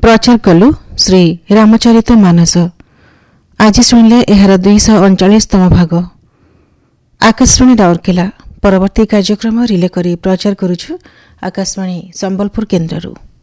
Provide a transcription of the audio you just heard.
प्रचार कलु श्री रामचरित मानस। आज शुणिले एहार 239तम भाग। आकाशवाणी राउरकेला। परवर्ती कार्यक्रम रिले करी प्रचार करुछु आकाशवाणी संबलपुर केन्द्ररू।